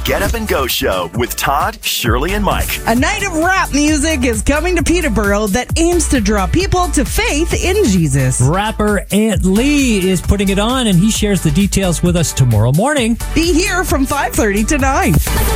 Get Up and Go Show with Todd, Shirley, and Mike. A night of rap music is coming to Peterborough that aims to draw people to faith in Jesus. Rapper Ant Lee is putting it on, and he shares the details with us tomorrow morning. Be here from 5:30 to 9.